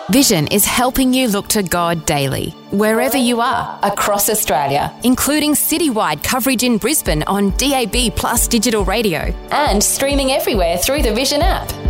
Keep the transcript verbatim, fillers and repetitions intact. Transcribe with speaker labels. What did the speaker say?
Speaker 1: Vision is helping you look to God daily, wherever you are, across Australia, including citywide coverage in Brisbane on D A B Plus digital radio, and streaming everywhere through the Vision app.